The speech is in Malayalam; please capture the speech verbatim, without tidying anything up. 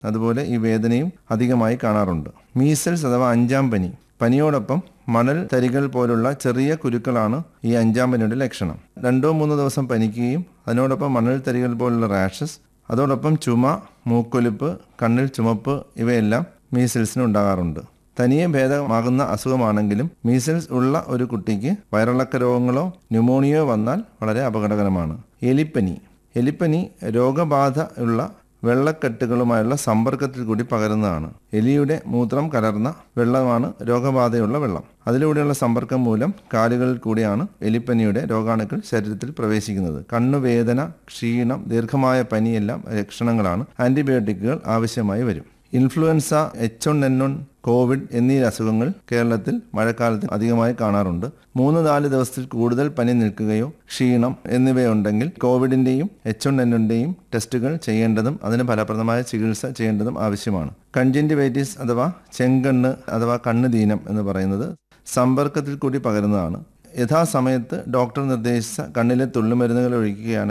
അതുപോലെ ഈ വേദനയും അധികമായി കാണാറുണ്ട്. മീസൽസ് അഥവാ അഞ്ചാം പനി. പനിയോടൊപ്പം മണൽ തരികൾ പോലുള്ള ചെറിയ കുരുക്കളാണ് ഈ അഞ്ചാം പനിയുടെ ലക്ഷണം. രണ്ടോ മൂന്നോ ദിവസം പനിക്കുകയും അതിനോടൊപ്പം മണൽ തരികൾ പോലുള്ള റാഷസ്, അതോടൊപ്പം ചുമ, മൂക്കൊലിപ്പ്, കണ്ണിൽ ചുമപ്പ് ഇവയെല്ലാം മീസൽസിന് ഉണ്ടാകാറുണ്ട്. തനിയെ ഭേദമാകുന്ന അസുഖമാണെങ്കിലും മീസൽസ് ഉള്ള ഒരു കുട്ടിക്ക് വയറിളക്ക രോഗങ്ങളോ ന്യൂമോണിയയോ വന്നാൽ വളരെ അപകടകരമാണ്. എലിപ്പനി. എലിപ്പനി രോഗബാധ ഉള്ള വെള്ളക്കെട്ടുകളുമായുള്ള സമ്പർക്കത്തിൽ കൂടി പകരുന്നതാണ്. എലിയുടെ മൂത്രം കലർന്ന വെള്ളമാണ് രോഗബാധയുള്ള വെള്ളം. അതിലൂടെയുള്ള സമ്പർക്കം മൂലം കാലുകളിൽ കൂടിയാണ് എലിപ്പനിയുടെ രോഗാണുക്കൾ ശരീരത്തിൽ പ്രവേശിക്കുന്നത്. കണ്ണുവേദന, ക്ഷീണം, ദീർഘമായ പനിയെല്ലാം ലക്ഷണങ്ങളാണ്. ആന്റിബയോട്ടിക്കുകൾ ആവശ്യമായി വരും. Influenza, H one N one, Covid എന്നീ അസുഖങ്ങൾ കേരളത്തിൽ മഴക്കാലത്ത് അധികമായി കാണാറുണ്ട്. മൂന്ന് നാല് ദിവസത്തിൽ കൂടുതൽ പനി നിൽക്കുകയോ ക്ഷീണം എന്നിവയുണ്ടെങ്കിൽ കോവിഡിന്റെയും എച്ച് വൺ എൻ വണ്ണിന്റെയും ടെസ്റ്റുകൾ ചെയ്യേണ്ടതും അതിന് ഫലപ്രദമായ ചികിത്സ ചെയ്യേണ്ടതും ആവശ്യമാണ്. കൺജങ്ക്റ്റിവൈറ്റിസ് അഥവാ ചെങ്കണ്ണ് അഥവാ കണ്ണുദീനം എന്ന് പറയുന്നത് സമ്പർക്കത്തിൽ കൂടി പകരുന്നതാണ്. യഥാസമയത്ത് ഡോക്ടർ നിർദ്ദേശിച്ച കണ്ണിലെ തുള്ളിമരുന്നുകൾ ഒഴിക്കുകയാണെങ്കിൽ